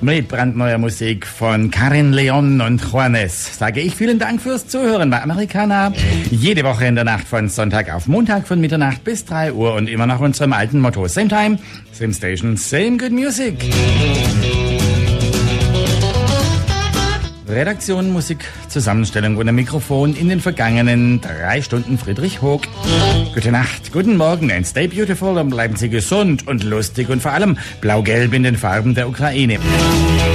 Mit brandneuer Musik von Karin Leon und Juanes sage ich vielen Dank fürs Zuhören bei Americana. Jede Woche in der Nacht von Sonntag auf Montag von Mitternacht bis 3 Uhr und immer nach unserem alten Motto: Same Time, Same Station, Same Good Music. Redaktion, Musik, Zusammenstellung und am Mikrofon in den vergangenen 3 Stunden Friedrich Hoog. Gute Nacht, guten Morgen and stay beautiful und bleiben Sie gesund und lustig und vor allem blau-gelb in den Farben der Ukraine.